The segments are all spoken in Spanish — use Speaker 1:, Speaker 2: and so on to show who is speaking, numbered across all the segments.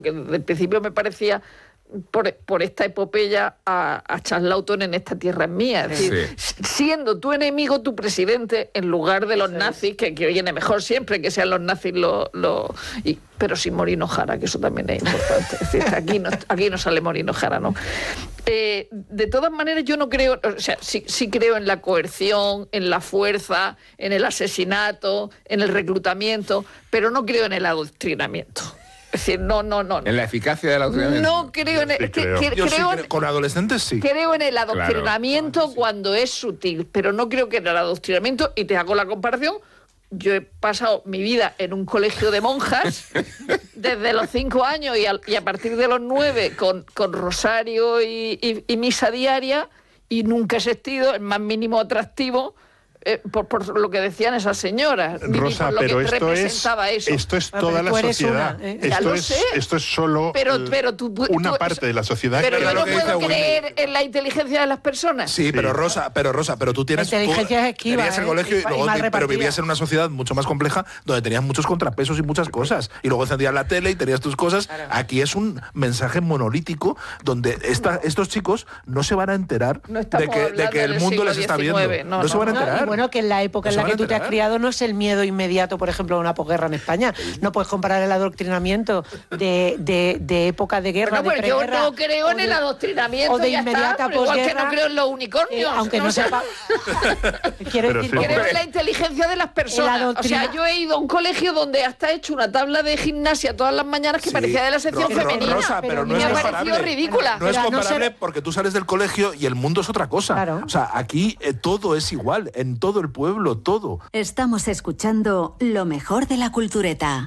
Speaker 1: que desde el principio me parecía por esta epopeya a Charlton en Esta tierra es mía. Es decir, siendo tu enemigo tu presidente en lugar de los nazis, que viene mejor siempre que sean los nazis pero sin Morino Jara, que eso también es importante. Es decir, aquí no sale Morino Jara, ¿no? De todas maneras, yo no creo, o sea, sí creo en la coerción, en la fuerza, en el asesinato, en el reclutamiento, pero no creo en el adoctrinamiento. Es decir, no.
Speaker 2: ¿En la eficacia del adoctrinamiento?
Speaker 1: No creo en el...
Speaker 3: Con adolescentes sí.
Speaker 1: Creo en el adoctrinamiento cuando es sutil, pero no creo que en el adoctrinamiento, y te hago la comparación, yo he pasado mi vida en un colegio de monjas desde los 5 años y a partir de los 9 con rosario y misa diaria, y nunca he sentido el más mínimo atractivo por lo que decían esas señoras.
Speaker 4: Rosa,
Speaker 1: por lo
Speaker 4: pero
Speaker 1: que representaba
Speaker 4: esto es toda la sociedad. Esto es solo una parte de la sociedad.
Speaker 1: Pero yo no puedo creer en la inteligencia de las personas.
Speaker 3: Sí, pero Rosa, pero tú tienes...
Speaker 5: La inteligencia es esquiva,
Speaker 3: tenías el colegio y luego pero vivías en una sociedad mucho más compleja donde tenías muchos contrapesos y muchas cosas. Y luego encendías la tele y tenías tus cosas. Claro. Aquí es un mensaje monolítico donde estos chicos no se van a enterar de que el mundo les está viendo. No se van a enterar.
Speaker 5: Bueno, que en la época en la que tú te has criado no es el miedo inmediato, por ejemplo, de una posguerra en España. No puedes comparar el adoctrinamiento de época de guerra,
Speaker 1: de preguerra. Yo no creo en el adoctrinamiento
Speaker 5: o de inmediata posguerra.
Speaker 1: Igual que no creo en los unicornios.
Speaker 5: Aunque no sepa...
Speaker 1: Creo en la inteligencia de las personas. O sea, yo he ido a un colegio donde hasta he hecho una tabla de gimnasia todas las mañanas que parecía de la sección femenina.
Speaker 3: Rosa, pero no
Speaker 1: me
Speaker 3: es
Speaker 1: ha parecido ridícula.
Speaker 3: No es comparable porque tú sales del colegio y el mundo es otra cosa.
Speaker 5: Claro.
Speaker 3: O sea, aquí todo es igual, en todo el pueblo, todo.
Speaker 6: Estamos escuchando lo mejor de la cultureta.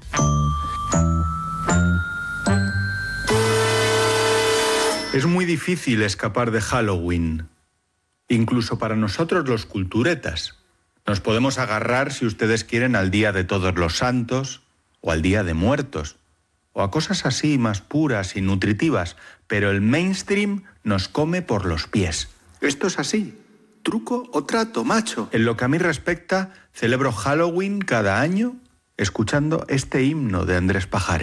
Speaker 7: Es muy difícil escapar de Halloween, incluso para nosotros los culturetas. Nos podemos agarrar, si ustedes quieren, al Día de Todos los Santos o al Día de Muertos, o a cosas así más puras y nutritivas, pero el mainstream nos come por los pies. Esto es así. ¿Truco o trato, macho? En lo que a mí respecta, celebro Halloween cada año escuchando este himno de Andrés Pajares.